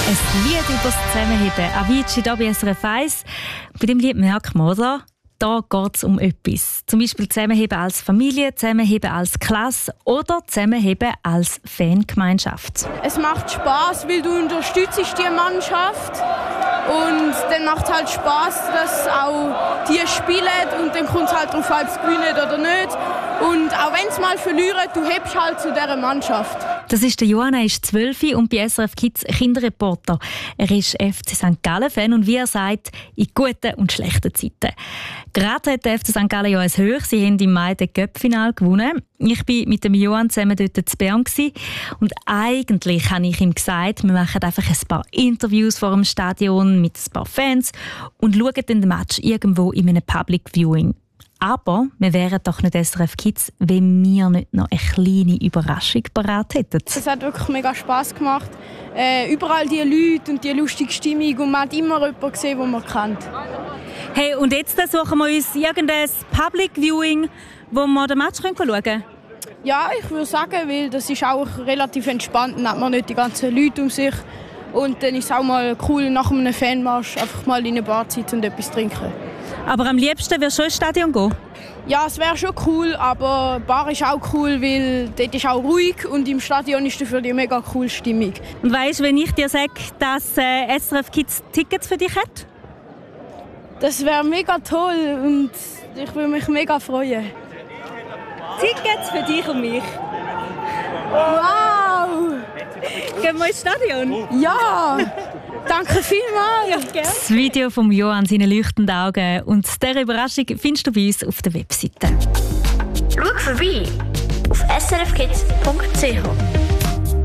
Ein Lied über das Zusammenheben. Avicii hier bei SRF 1. Bei dem Lied merkt man, oder? Da geht es um etwas. Zum Beispiel Zusammenheben als Familie, Zusammenheben als Klasse oder Zusammenheben als Fangemeinschaft. Es macht Spass, weil du unterstützt die Mannschaft. Und dann macht es halt Spass, dass auch die spielen und dann kommt es halt darauf an, ob sie gewinnen oder nicht. Und auch wenn sie mal verlieren, du hebst halt zu dieser Mannschaft. Das ist der Johann, er ist 12 und bei SRF Kids Kinderreporter. Er ist FC St. Gallen-Fan und wie er sagt, in guten und schlechten Zeiten. Gerade hat der FC St. Gallen ja ein Hoch. Sie haben im Mai das Cup-Final gewonnen. Ich war mit dem Johann zusammen dort zu Bern und eigentlich habe ich ihm gesagt, wir machen einfach ein paar Interviews vor dem Stadion mit ein paar Fans und schauen dann den Match irgendwo in einem Public Viewing. Aber wir wären doch nicht SRF Kids, wenn wir nicht noch eine kleine Überraschung parat hätten. Es hat wirklich mega Spass gemacht. Überall die Leute und die lustige Stimmung und man hat immer jemanden gesehen, den man kennt. Hey, und jetzt suchen wir uns irgendein Public Viewing, wo wir den Match schauen können? Ja, ich würde sagen, weil das ist auch relativ entspannt. Dann hat man nicht die ganzen Leute um sich. Und dann ist es auch mal cool, nach einem Fanmarsch einfach mal in eine Bar zu sitzen und etwas trinken. Aber am liebsten wirst du schon ins Stadion gehen? Ja, es wäre schon cool, aber Bar ist auch cool, weil dort ist auch ruhig und im Stadion ist dafür die mega coole Stimmung. Und weisst du, wenn ich dir sage, dass SRF Kids Tickets für dich hat? Das wäre mega toll und ich würde mich mega freuen. Tickets für dich und mich. Wow! Gehen wir ins Stadion? Ja! Danke vielmals! Ja, das Video von Johann, seine leuchtenden Augen und diese Überraschung findest du bei uns auf der Webseite. Schau vorbei auf srfkids.ch.